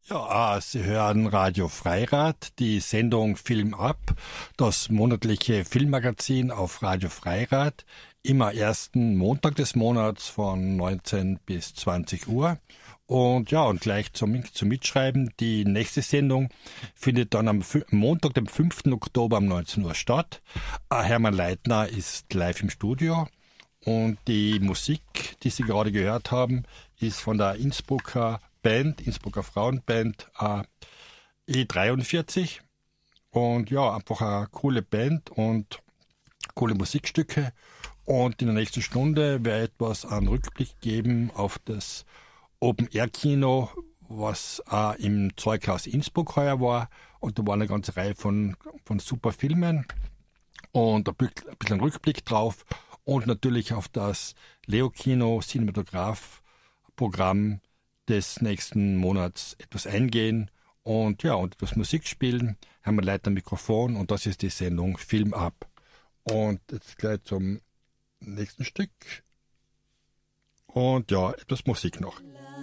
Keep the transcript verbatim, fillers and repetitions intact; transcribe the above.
Ja, äh, Sie hören Radio Freirad, die Sendung Film ab, das monatliche Filmmagazin auf Radio Freirad, immer ersten Montag des Monats von neunzehn bis zwanzig Uhr. Und ja, und gleich zum, zum Mitschreiben, die nächste Sendung findet dann am F- Montag, dem fünften Oktober um neunzehn Uhr statt. Äh, Hermann Leitner ist live im Studio und die Musik, die Sie gerade gehört haben, ist von der Innsbrucker Band, Innsbrucker Frauenband äh, E dreiundvierzig. Und ja, einfach eine coole Band und coole Musikstücke. Und in der nächsten Stunde werde ich etwas an Rückblick geben auf das Open-Air-Kino, was äh, im Zeughaus Innsbruck heuer war. Und da war eine ganze Reihe von, von super Filmen und ein bisschen Rückblick drauf. Und natürlich auf das Leo-Kino Cinematograph-Programm des nächsten Monats etwas eingehen und ja, und etwas Musik spielen. Haben wir leider ein Mikrofon und das ist die Sendung Film ab. Und jetzt gleich zum nächsten Stück. Und ja, etwas Musik noch.